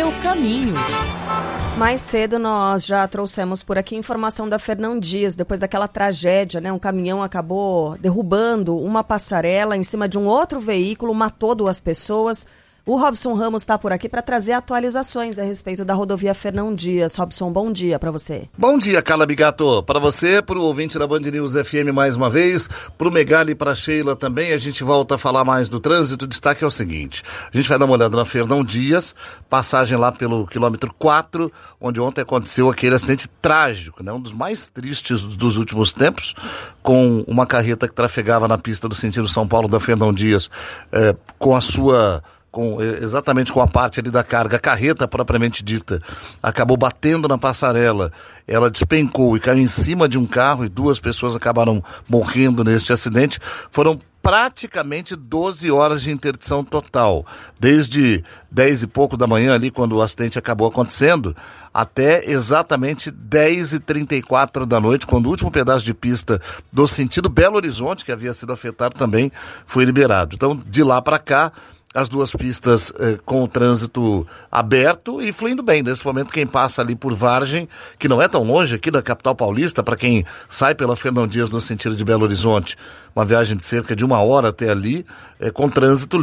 no caminho. Mais cedo nós já trouxemos por aqui informação da Fernão Dias, depois daquela tragédia, né? Um caminhão acabou derrubando uma passarela em cima de um outro veículo, matou 2 pessoas. O Robson Ramos está por aqui para trazer atualizações a respeito da rodovia Fernão Dias. Robson, bom dia para você. Bom dia, Carla Bigato. Para você, para o ouvinte da Band News FM mais uma vez, para o Megali e para a Sheila também, a gente volta a falar mais do trânsito. O destaque é o seguinte, a gente vai dar uma olhada na Fernão Dias, passagem lá pelo quilômetro 4, onde ontem aconteceu aquele acidente trágico, né? Um dos mais tristes dos últimos tempos, com uma carreta que trafegava na pista do sentido São Paulo da Fernão Dias, exatamente com a parte ali da carga, a carreta propriamente dita, acabou batendo na passarela, ela despencou e caiu em cima de um carro e 2 pessoas acabaram morrendo neste acidente. Foram praticamente 12 horas de interdição total, desde 10 e pouco da manhã ali, quando o acidente acabou acontecendo, até exatamente 10h34 da noite, quando o último pedaço de pista do sentido Belo Horizonte, que havia sido afetado também, foi liberado. Então, de lá para cá, as 2 pistas com o trânsito aberto e fluindo bem. Nesse momento, quem passa ali por Vargem, que não é tão longe aqui da capital paulista, para quem sai pela Fernão Dias no sentido de Belo Horizonte, uma viagem de cerca de 1 hora até ali, com trânsito